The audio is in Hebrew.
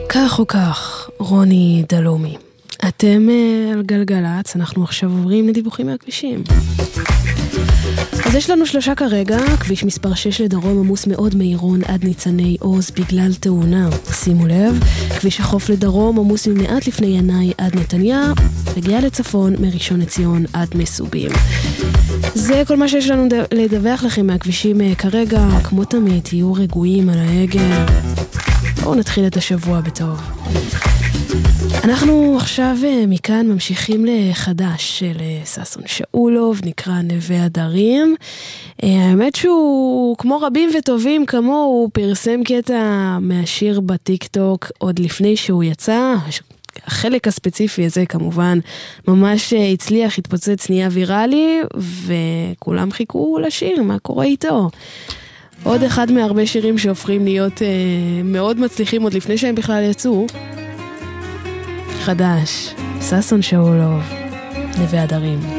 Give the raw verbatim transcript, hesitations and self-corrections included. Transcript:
כך או כך, רוני דלומי. אתם על גלגלץ, אנחנו עכשיו עוברים לדיווחים מהכבישים. אז יש לנו שלושה כרגע, כביש מספר שש לדרום עמוס מאוד מאירון עד ניצני עוז בגלל תאונה. שימו לב, כביש החוף לדרום עמוס ממעט לפני ינאי עד נתניה, הגיע לצפון מראשון לציון עד מסובים. זה כל מה שיש לנו לדווח לכם מהכבישים כרגע, כמו תמיד, תהיו רגועים על ההגה. בואו נתחיל את השבוע בטוב. אנחנו עכשיו מכאן ממשיכים לחדש של ששון שאולוב, נקרא נווה הדרים. האמת שהוא, כמו רבים וטובים כמו, הוא פרסם קטע מהשיר בטיקטוק עוד לפני שהוא יצא. החלק הספציפי הזה כמובן ממש הצליח, התפוצץ, נהיה ויראלי, וכולם חיכו לשיר, מה קורה איתו? עוד אחד מהרבה שירים שהופכים להיות אה, מאוד מצליחים עוד לפני שהם בכלל יצאו. חדש, ששון שאולוב, נווה הדרים.